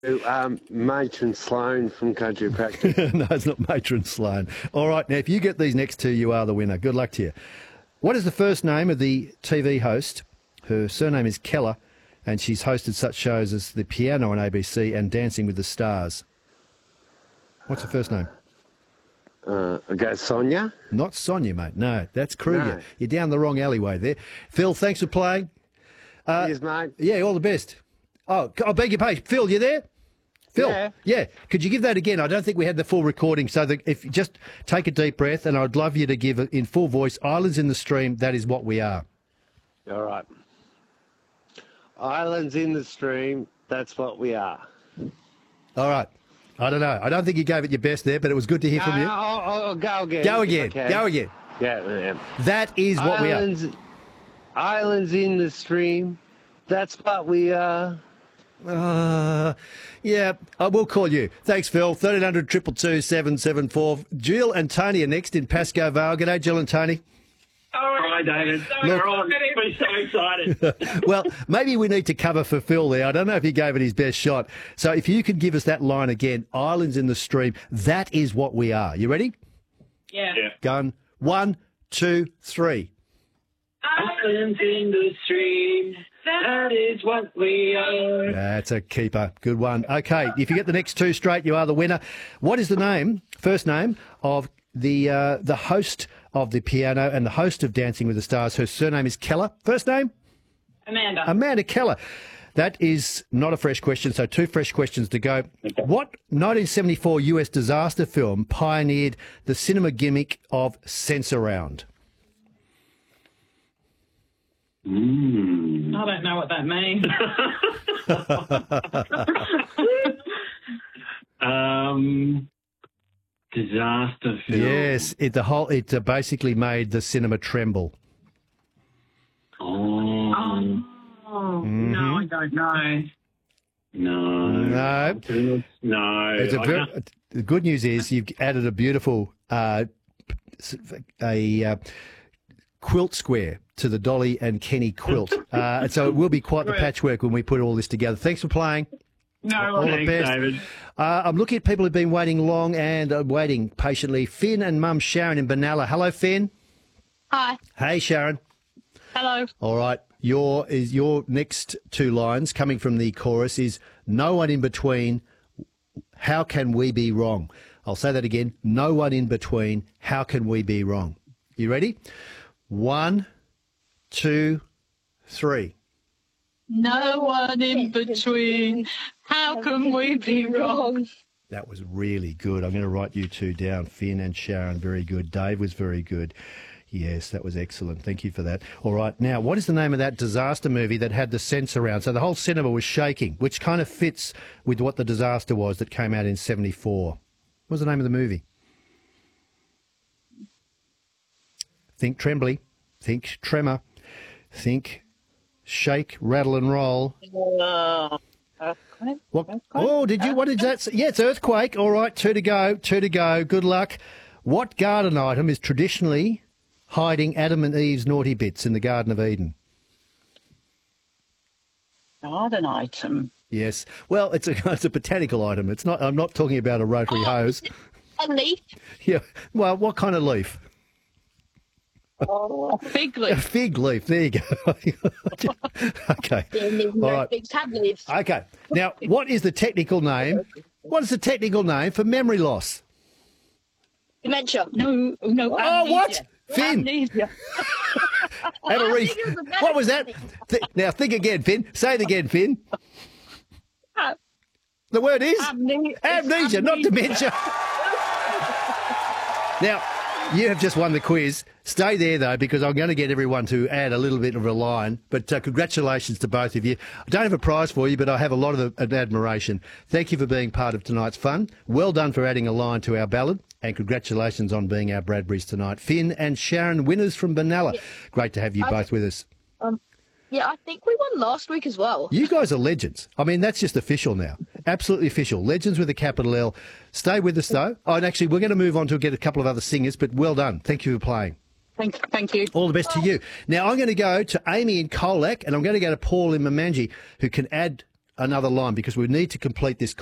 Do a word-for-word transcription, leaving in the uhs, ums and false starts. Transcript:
Um, Matron Sloan from Country Practice. No, it's not Matron Sloan. All right, now if you get these next two, you are the winner. Good luck to you. What is the first name of the T V host? Her surname is Keller, and she's hosted such shows as The Piano on A B C and Dancing with the Stars. What's her first name? Uh, I go Sonia. Not Sonia, mate. No, that's Kruger. No. You're down the wrong alleyway there. Phil, thanks for playing. Uh, Cheers, mate. Yeah, all the best. Oh, I beg your pardon. Phil, you there? Phil, Yeah. yeah. Could you give that again? I don't think we had the full recording, so that if you just take a deep breath, and I'd love you to give it in full voice. Islands in the stream, that is what we are. All right. Islands in the stream, that's what we are. All right. I don't know. I don't think you gave it your best there, but it was good to hear from Uh, you. I'll, I'll go again. Go if I again. can. Go again. Yeah, yeah. That is what Islands, Islands in the stream, that's what we are. we are. Uh, yeah, I will call you. Thanks, Phil. thirteen hundred, two two two, seven seven four. Jill and Tony are next in Pascoe Vale. G'day, Jill and Tony. All right, David. So Look- we're so excited. Well, maybe we need to cover for Phil there. I don't know if he gave it his best shot. So if you could give us that line again, Islands in the stream, that is what we are. You ready? Yeah. Gun. One, two, three. Islands in the stream, that is what we are. That's a keeper. Good one. Okay, if you get the next two straight, you are the winner. What is the name, first name, of the uh, the host of The Piano and the host of Dancing with the Stars? Her surname is Keller. First name? Amanda. Amanda Keller. That is not a fresh question, so two fresh questions to go. What nineteen seventy-four U S disaster film pioneered the cinema gimmick of Sensurround? I don't know what that means. Um, disaster film. Yes, it the whole it uh, basically made the cinema tremble. Oh, Oh, no, I don't know. no. No. No. It's a I very, can't- the good news is you've added a beautiful uh, a uh, quilt square to the Dolly and Kenny quilt. Uh, and so it will be quite the patchwork when we put all this together. Thanks for playing. No, All the Thanks, best. David. Uh, I'm looking at people who've been waiting long and uh, waiting patiently. Finn and Mum Sharon in Benalla. Hello, Finn. Hi. Hey, Sharon. Hello. All right. Your is your next two lines coming from the chorus is no one in between. How can we be wrong? I'll say that again. No one in between. How can we be wrong? You ready? One, two, three. No one in between. How can we be wrong? That was really good. I'm going to write you two down. Finn and Sharon, very good. Dave was very good. Yes, that was excellent. Thank you for that. All right. Now, what is the name of that disaster movie that had the censor around? So the whole cinema was shaking, which kind of fits with what the disaster was that came out in seventy-four. What was the name of the movie? Think Trembly. Think Tremor. Think Shake, Rattle and Roll. Uh, earthquake? What? Earthquake? Oh, did you? What did that say? Yeah, it's Earthquake. All right, two to go. Two to go. Good luck. What garden item is traditionally hiding Adam and Eve's naughty bits in the Garden of Eden? Garden item. Yes. Well, it's a it's a botanical item. It's not. I'm not talking about a rotary hose. A leaf. Yeah. Well, what kind of leaf? A fig A leaf. fig leaf. There you go. Okay. All right. Big tab leaves. Okay. Now, what is the technical name? What is the technical name for memory loss? Dementia. No, no. Oh, what? amnesia. Finn. Amnesia. Have a I re- think it was a better What was that? Th- now think again, Finn. Say it again, Finn. Uh, The word is Amne- amnesia, not amnesia. dementia. Now, you have just won the quiz. Stay there, though, because I'm going to get everyone to add a little bit of a line. But uh, congratulations to both of you. I don't have a prize for you, but I have a lot of uh, admiration. Thank you for being part of tonight's fun. Well done for adding a line to our ballad. And congratulations on being our Bradburys tonight. Finn and Sharon, winners from Benalla. Great to have you I- both with us. Yeah, I think we won last week as well. You guys are legends. I mean, that's just official now. Absolutely official. Legends with a capital L. Stay with us, though. Oh, and actually, we're going to move on to get a couple of other singers, but well done. Thank you for playing. Thank, thank you. All the best to you. Now, I'm going to go to Amy in Colac, and I'm going to go to Paul in Mamanji, who can add another line because we need to complete this